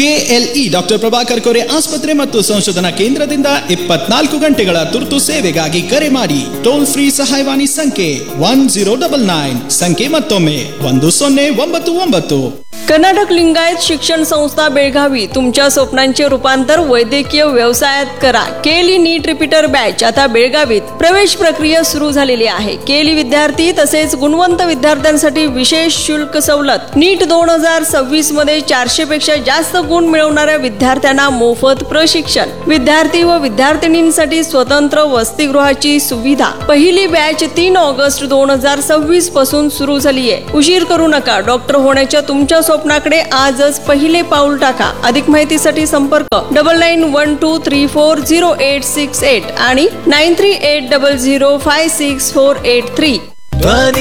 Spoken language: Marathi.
ಕೆಎಲ್ಇ ಡಾಕ್ಟರ್ ಪ್ರಭಾಕರ್ ಕೋರೆ ಆಸ್ಪತ್ರೆ ಮತ್ತು ಸಂಶೋಧನಾ ಕೇಂದ್ರದಿಂದ 24 ಗಂಟೆಗಳ ತುರ್ತು ಸೇವೆಗಾಗಿ ಕರೆ ಮಾಡಿ. ಟೋಲ್ ಫ್ರೀ ಸಹಾಯವಾಣಿ ಸಂಖ್ಯೆ 1099. ಸಂಖ್ಯೆ ಮತ್ತೊಮ್ಮೆ 1099. कर्नाटक लिंगायत शिक्षण संस्था बेळगावी तुमच्या स्वप्नांचे रूपांतर वैद्यकीय व्यवसायात करा. केली नीट रिपीटर बॅच आता बेळगावीत प्रवेश प्रक्रिया सुरू झालेली आहे. केली विद्यार्थी तसेच गुणवंत विद्यार्थ्यांसाठी विशेष शुल्क सवलत. नीट 2026 मध्ये 400 पेक्षा जास्त गुण मिळवणाऱ्या विद्यार्थ्यांना मोफत प्रशिक्षण. विद्यार्थी व विद्यार्थिनींसाठी स्वतंत्र वसतिगृहाची सुविधा. पहिली बॅच 3 ऑगस्ट 2026 पासून सुरू झाली आहे. उशीर करू नका. डॉक्टर होण्याच्या तुमच्या स्वप्नाकडे आजच पहिले पाऊल टाका. अधिक माहितीसाठी संपर्क 9912340868 आणि 9380056483.